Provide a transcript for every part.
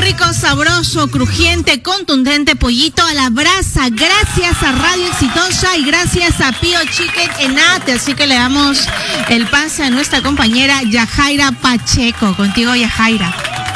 Rico, sabroso, crujiente, contundente pollito a la brasa, gracias a Radio Exitosa y gracias a Pío Chicken en Ate. Así que le damos el pase a nuestra compañera Yajaira Pacheco. Contigo, Yajaira.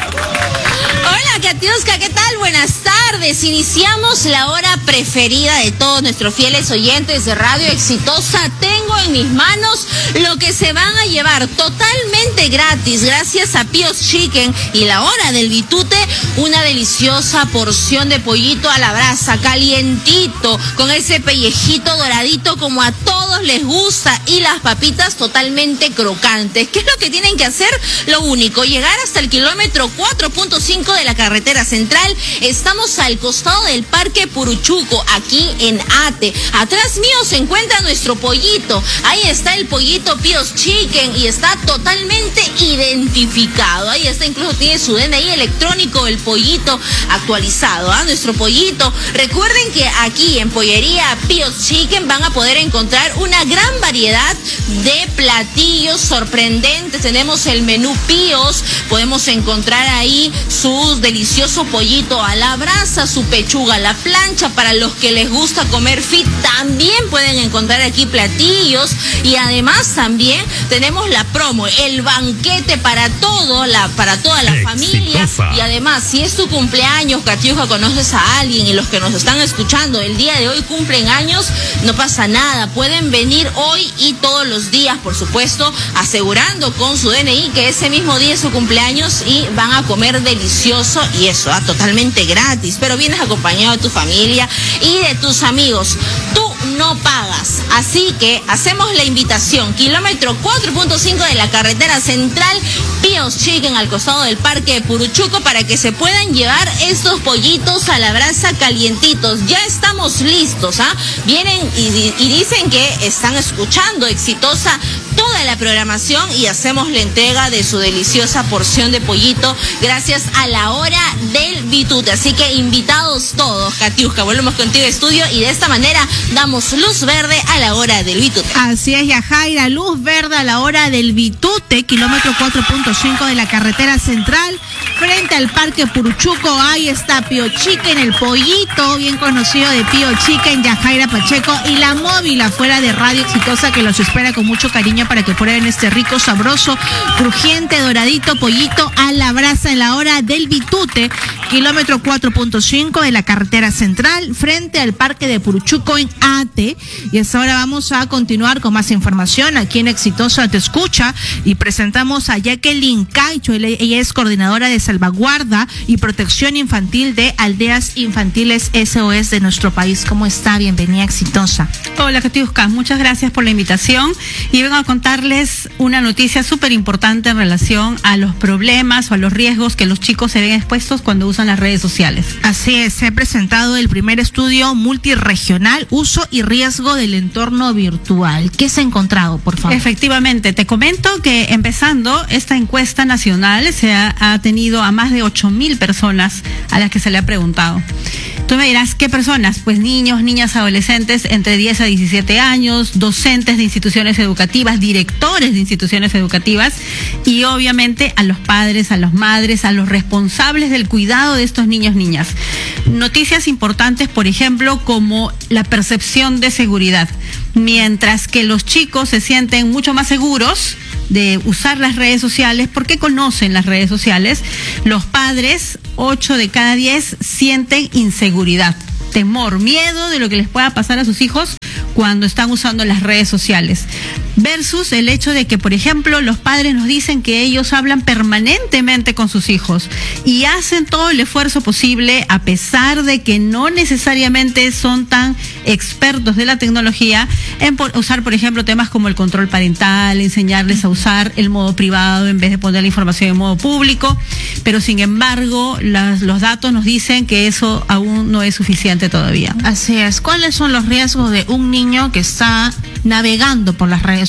Hola, Katiuska, ¿qué tal? Buenas tardes. Iniciamos la hora preferida de todos nuestros fieles oyentes de Radio Exitosa. Tengo en mis manos lo que se van a llevar totalmente gratis, gracias a Pío's Chicken y la hora del bitute, una deliciosa porción de pollito a la brasa, calientito, con ese pellejito doradito como a todos les gusta y las papitas totalmente crocantes. ¿Qué es lo que tienen que hacer? Lo único, llegar hasta el kilómetro 4.5 de la carretera central. Estamos al costado del Parque Puruchuco, aquí en Ate. Atrás mío se encuentra nuestro pollito. Ahí está el pollito Pío's Chicken y está totalmente identificado. Ahí está, incluso tiene su DNI electrónico, el pollito actualizado, nuestro pollito. Recuerden que aquí en Pollería Pío's Chicken van a poder encontrar una gran variedad de platillos sorprendentes. Tenemos el menú Pío's, podemos encontrar ahí su delicioso pollito a la brasa, su pechuga a la plancha. Para los que les gusta comer fit, también pueden encontrar aquí platillos. Y además también tenemos la promo, el banquete para toda la familia. Y además, si es tu cumpleaños, Katiuska, conoces a alguien y los que nos están escuchando el día de hoy cumplen años, no pasa nada. Pueden venir hoy y todos los días, por supuesto, asegurando con su DNI que ese mismo día es su cumpleaños y van a comer delicioso y eso, totalmente gratis. Pero vienes acompañado de tu familia y de tus amigos. Tú no pagas. Así que hacemos la invitación. Kilómetro 4.5 de la carretera central, Pío's Chicken al costado del Parque de Puruchuco, para que se puedan llevar estos pollitos a la brasa calientitos. Ya estamos listos, Vienen y dicen que están escuchando Exitosa toda la programación y hacemos la entrega de su deliciosa porción de pollito gracias a la hora del bitute. Así que invitados todos, Katiuska. Volvemos contigo a estudio y de esta manera damos luz verde a la hora del bitute. Así es, Yajaira, luz verde a la hora del bitute, kilómetro 4.5 de la carretera central, frente al Parque Puruchuco. Ahí está Pío Chicken, el pollito bien conocido de Pío Chicken, Yajaira Pacheco, y la móvil afuera de Radio Exitosa que los espera con mucho cariño para que prueben este rico, sabroso, crujiente, doradito pollito a la brasa en la hora del bitute, kilómetro 4.5 de la carretera central, frente al Parque de Puruchuco en Ate. Y hasta ahora vamos a continuar con más información aquí en Exitosa Te Escucha y presentamos a Jacqueline Caicho. Ella es coordinadora de salvaguarda y protección infantil de Aldeas Infantiles SOS de nuestro país. ¿Cómo está? Bienvenida a Exitosa. Hola, Katiuska, muchas gracias por la invitación y vengo a contarles una noticia súper importante en relación a los problemas o a los riesgos que los chicos se ven expuestos cuando usan las redes sociales. Así es, se ha presentado el primer estudio multirregional, uso y riesgo del entorno virtual. ¿Qué se ha encontrado, por favor? Efectivamente, te comento que empezando esta encuesta nacional se ha tenido a más de 8,000 personas a las que se le ha preguntado. Tú me dirás, ¿qué personas? Pues niños, niñas, adolescentes entre 10 a 17 años, docentes de instituciones educativas, directores de instituciones educativas y obviamente a los padres, a las madres, a los responsables del cuidado de estos niños, niñas. Noticias importantes, por ejemplo, como la percepción de seguridad. Mientras que los chicos se sienten mucho más seguros de usar las redes sociales porque conocen las redes sociales, los padres, 8 de cada 10 sienten inseguridad, temor, miedo de lo que les pueda pasar a sus hijos cuando están usando las redes sociales. Versus el hecho de que, por ejemplo, los padres nos dicen que ellos hablan permanentemente con sus hijos y hacen todo el esfuerzo posible, a pesar de que no necesariamente son tan expertos de la tecnología, en usar, por ejemplo, temas como el control parental, enseñarles a usar el modo privado en vez de poner la información en modo público, pero sin embargo, los datos nos dicen que eso aún no es suficiente todavía. Así es. ¿Cuáles son los riesgos de un niño que está navegando por las redes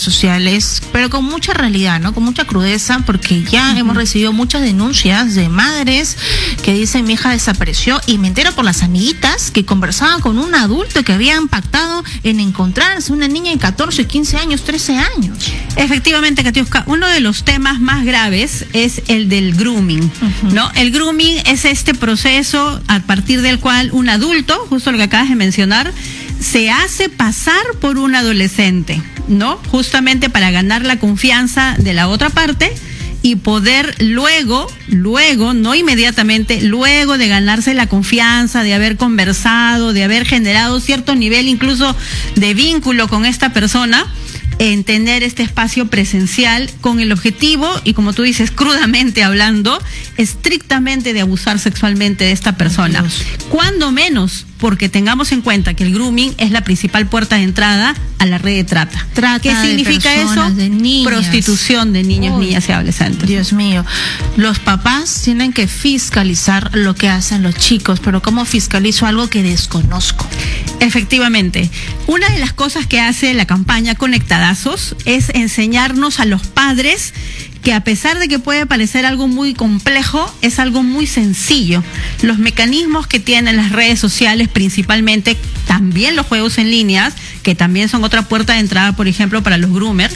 sociales, pero con mucha realidad, ¿no? Con mucha crudeza, porque ya hemos recibido muchas denuncias de madres que dicen mi hija desapareció, y me entero por las amiguitas que conversaban con un adulto que habían pactado en encontrarse una niña de 14, 15 años, 13 años. Efectivamente, Katiuska, uno de los temas más graves es el del grooming, ¿no? El grooming es este proceso a partir del cual un adulto, justo lo que acabas de mencionar, se hace pasar por un adolescente, ¿no? Justamente para ganar la confianza de la otra parte y poder luego, no inmediatamente, luego de ganarse la confianza, de haber conversado, de haber generado cierto nivel incluso de vínculo con esta persona, en tener este espacio presencial con el objetivo, y como tú dices, crudamente hablando, estrictamente de abusar sexualmente de esta persona. Cuando menos, porque tengamos en cuenta que el grooming es la principal puerta de entrada a la red de trata. ¿Qué significa eso? Prostitución de niños, niñas y adolescentes. Dios mío, los papás tienen que fiscalizar lo que hacen los chicos, pero ¿cómo fiscalizo algo que desconozco? Efectivamente, una de las cosas que hace la campaña Conectadazos es enseñarnos a los padres que, a pesar de que puede parecer algo muy complejo, es algo muy sencillo. Los mecanismos que tienen las redes sociales, principalmente, también los juegos en línea, que también son otra puerta de entrada, por ejemplo, para los groomers,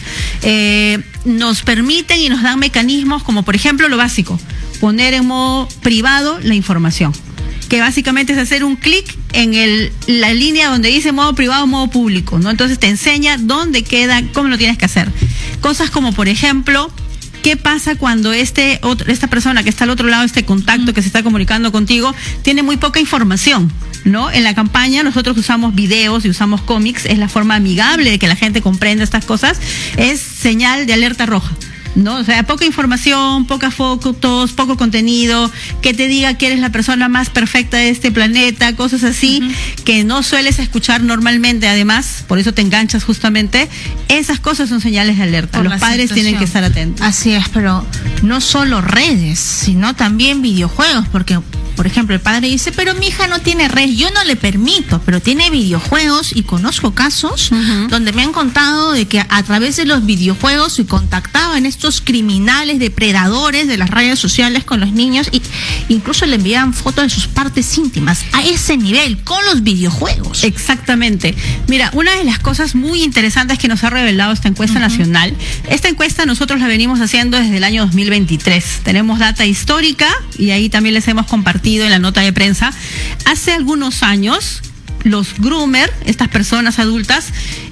nos permiten y nos dan mecanismos como, por ejemplo, lo básico, poner en modo privado la información, que básicamente es hacer un clic en la línea donde dice modo privado, modo público, ¿no? Entonces te enseña dónde queda, cómo lo tienes que hacer. Cosas como, por ejemplo, ¿qué pasa cuando esta persona que está al otro lado, este contacto que se está comunicando contigo, tiene muy poca información, ¿no? En la campaña nosotros usamos videos y usamos cómics, es la forma amigable de que la gente comprenda estas cosas, es señal de alerta roja, ¿no? O sea, poca información, pocas fotos, poco contenido, que te diga que eres la persona más perfecta de este planeta, cosas así, que no sueles escuchar normalmente. Además, por eso te enganchas justamente. Esas cosas son señales de alerta. Los padres tienen que estar atentos. Así es, pero no solo redes, sino también videojuegos, porque, por ejemplo, el padre dice, pero mi hija no tiene red, yo no le permito, pero tiene videojuegos, y conozco casos donde me han contado de que a través de los videojuegos se contactaban estos criminales, depredadores de las redes sociales con los niños, y incluso le enviaban fotos de sus partes íntimas, a ese nivel, con los videojuegos. Exactamente. Mira, una de las cosas muy interesantes que nos ha revelado esta encuesta nacional, esta encuesta nosotros la venimos haciendo desde el año 2023, tenemos data histórica y ahí también les hemos compartido en la nota de prensa. Hace algunos años, los groomers, estas personas adultas,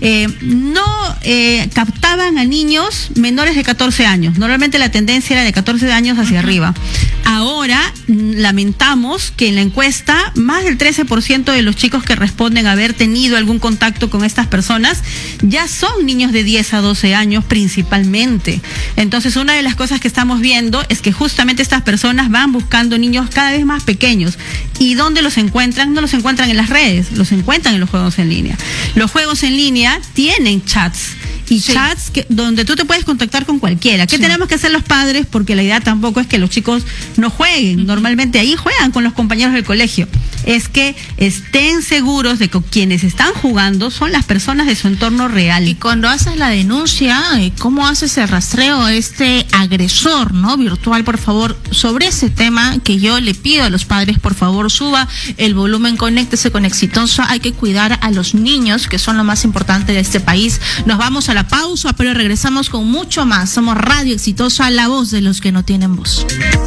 no captaban a niños menores de 14 años. Normalmente la tendencia era de 14 años hacia arriba. Ahora, lamentamos que en la encuesta, más del 13% de los chicos que responden haber tenido algún contacto con estas personas ya son niños de 10 a 12 años principalmente. Entonces, una de las cosas que estamos viendo es que justamente estas personas van buscando niños cada vez más pequeños. ¿Y dónde los encuentran? No los encuentran en las redes, los encuentran en los juegos en línea. Los juegos en línea tienen chats, y chats donde tú te puedes contactar con cualquiera. ¿Qué tenemos que hacer los padres? Porque la idea tampoco es que los chicos no jueguen. Normalmente ahí juegan con los compañeros del colegio. Es que estén seguros de que quienes están jugando son las personas de su entorno real. Y cuando haces la denuncia, ¿cómo haces el rastreo a este agresor, ¿no? Virtual, por favor, sobre ese tema que yo le pido a los padres, por favor, suba el volumen, conéctese con Exitosa. Hay que cuidar a los niños, que son lo más importante de este país. Nos vamos a la pausa, pero regresamos con mucho más. Somos Radio Exitosa, la voz de los que no tienen voz.